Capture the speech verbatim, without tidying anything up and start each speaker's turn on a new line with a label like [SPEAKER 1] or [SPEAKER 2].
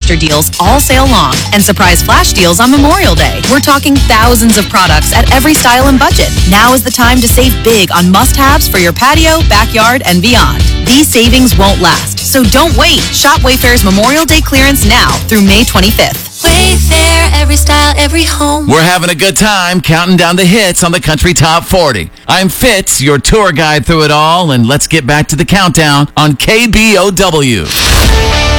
[SPEAKER 1] Buster deals all sale long and surprise flash deals on Memorial Day. We're talking thousands of products at every style and budget. Now is the time to save big on must-haves for your patio, backyard, and beyond. These savings won't last, so don't wait. Shop Wayfair's Memorial Day clearance now through May twenty-fifth.
[SPEAKER 2] Wayfair, every style, every home.
[SPEAKER 3] We're having a good time counting down the hits on the Country Top forty. I'm Fitz, your tour guide through it all, and let's get back to the countdown on K B O W.